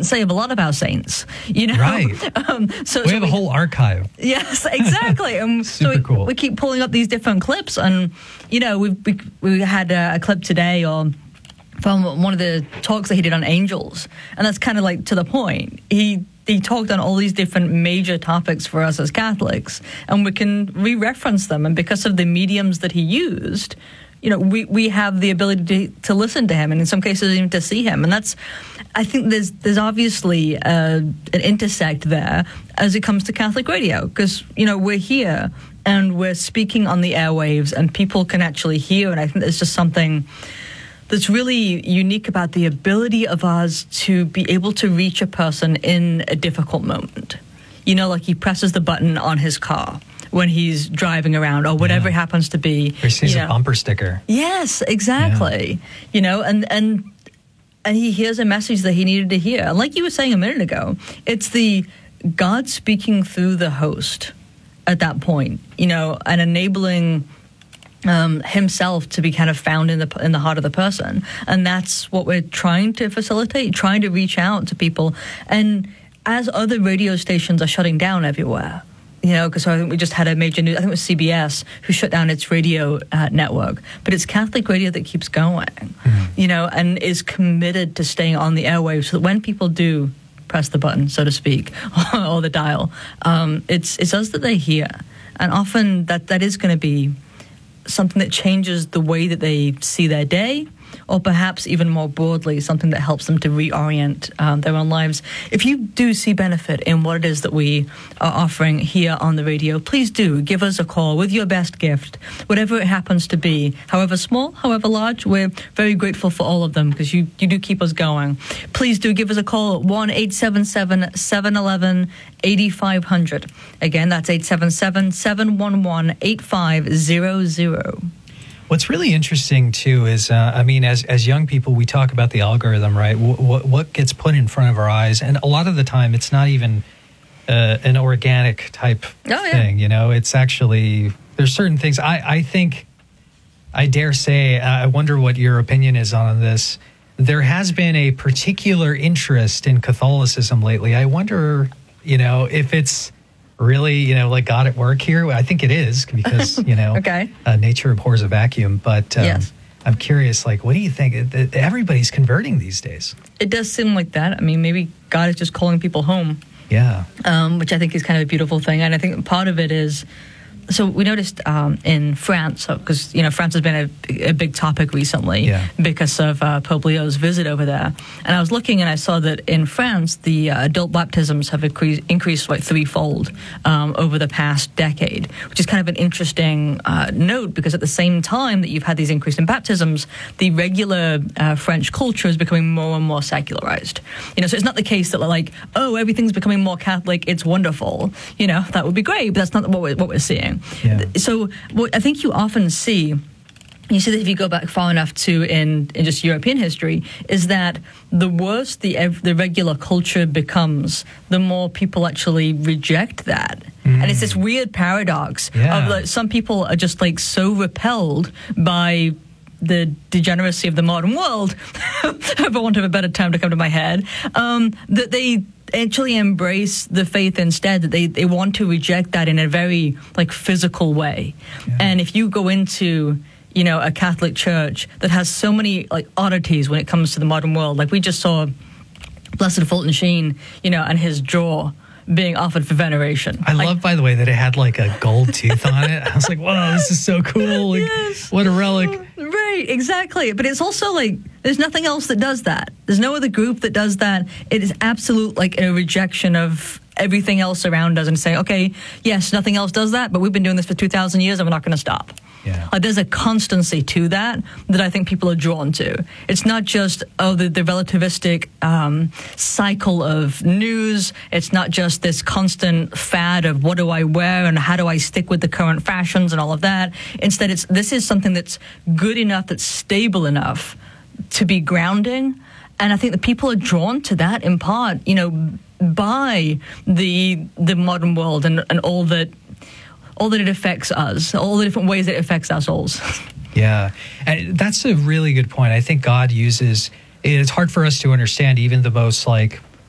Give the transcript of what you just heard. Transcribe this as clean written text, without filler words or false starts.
can't say of a lot of our saints, you know. Right. So we have a whole archive. Yes, exactly. Super cool. We keep pulling up these different clips, and you know, we had a clip today from one of the talks that he did on angels, and that's kind of like to the point. He talked on all these different major topics for us as Catholics, and we can re-reference them. And because of the mediums that he used, you know, we have the ability to listen to him, and in some cases even to see him. And that's, I think there's obviously an intersect there as it comes to Catholic radio, because, you know, we're here and we're speaking on the airwaves and people can actually hear. And I think there's just something that's really unique about the ability of us to be able to reach a person in a difficult moment. You know, like he presses the button on his car when he's driving around or whatever it happens to be. Or he sees a bumper sticker. Yes, exactly. Yeah. You know, and he hears a message that he needed to hear. And like you were saying a minute ago, it's the God speaking through the host at that point, you know, and enabling himself to be kind of found in the heart of the person. And that's what we're trying to facilitate, trying to reach out to people. And as other radio stations are shutting down everywhere, you know, because I think we just had a major news, I think it was CBS who shut down its radio network, but it's Catholic radio that keeps going, you know, and is committed to staying on the airwaves so that when people do press the button, so to speak, or the dial, it's us that they hear. And often that is going to be something that changes the way that they see their day, or perhaps even more broadly, something that helps them to reorient their own lives. If you do see benefit in what it is that we are offering here on the radio, please do give us a call with your best gift, whatever it happens to be, however small, however large. We're very grateful for all of them because you do keep us going. Please do give us a call at 1-877-711-8500. Again, that's 877-711-8500. What's really interesting, too, is, I mean, as young people, we talk about the algorithm, right? What gets put in front of our eyes. And a lot of the time, it's not even an organic type thing, you know? It's actually, there's certain things. I think, I dare say, I wonder what your opinion is on this. There has been a particular interest in Catholicism lately. I wonder, you know, if it's really, you know, like God at work here. I think it is because, you know, nature abhors a vacuum. But yes. I'm curious, like, what do you think? Everybody's converting these days. It does seem like that. I mean, maybe God is just calling people home. Yeah. Which I think is kind of a beautiful thing. And I think part of it is, so we noticed in France, because, you know, France has been a big topic recently because of Pope Leo's visit over there. And I was looking and I saw that in France, the adult baptisms have increased like threefold over the past decade, which is kind of an interesting note because at the same time that you've had these increase in baptisms, the regular French culture is becoming more and more secularized. You know, so it's not the case that like, oh, everything's becoming more Catholic, it's wonderful. You know, that would be great, but that's not what we're seeing. Yeah. So what I think you often see, you see that if you go back far enough to in just European history, is that the worse the regular culture becomes, the more people actually reject that. And it's this weird paradox of like, some people are just like so repelled by the degeneracy of the modern world, for want of a better term to come to my head, that they actually embrace the faith instead, that they want to reject that in a very like physical way. And if you go into, you know, a Catholic church that has so many like oddities when it comes to the modern world, like we just saw Blessed Fulton Sheen, you know, and his jaw being offered for veneration. I love, by the way, that it had like a gold tooth on it. I was like, wow, this is so cool. Like, what a relic. Right, exactly. But it's also like, there's nothing else that does that. There's no other group that does that. It is absolute like a rejection of everything else around us and saying, okay, yes, nothing else does that, but we've been doing this for 2,000 years and we're not going to stop. Yeah. Like there's a constancy to that I think people are drawn to. It's not just, the relativistic cycle of news. It's not just this constant fad of what do I wear and how do I stick with the current fashions and all of that. Instead, this is something that's good enough, that's stable enough to be grounding. And I think that people are drawn to that in part, you know, by the modern world and all that it affects us, all the different ways that it affects our souls. Yeah, and that's a really good point. I think God uses, it's hard for us to understand even the most like